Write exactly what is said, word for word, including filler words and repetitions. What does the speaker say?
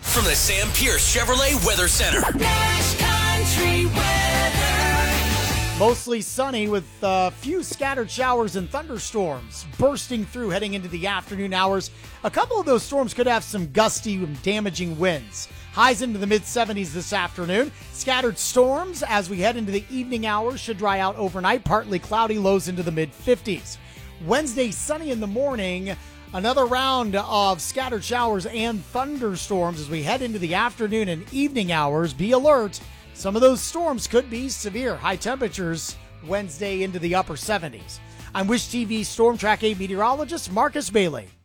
from the Sam Pierce Chevrolet Weather Center. Nash Country weather. Mostly sunny with a few scattered showers and thunderstorms bursting through heading into the afternoon hours. A couple of those storms could have some gusty and damaging winds. Highs into the mid seventies this afternoon. Scattered storms as we head into the evening hours should dry out overnight. Partly cloudy, lows into the mid fifties. Wednesday, sunny in the morning. Another round of scattered showers and thunderstorms as we head into the afternoon and evening hours. Be alert. Some of those storms could be severe. High temperatures Wednesday into the upper seventies. I'm Wish T V Storm Track eight meteorologist Marcus Bailey.